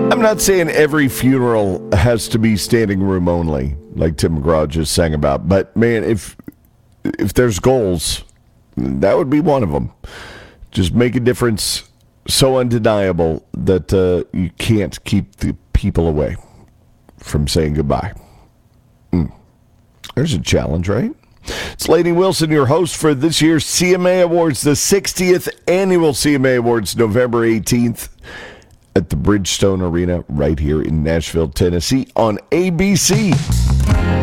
I'm not saying every funeral has to be standing room only, like Tim McGraw just sang about. But, man, if there's goals, that would be one of them. Just make a difference so undeniable that you can't keep the people away from saying goodbye. There's a challenge, right? It's Lainey Wilson, your host for this year's CMA Awards, the 60th Annual CMA Awards, November 18th at the Bridgestone Arena right here in Nashville, Tennessee on ABC.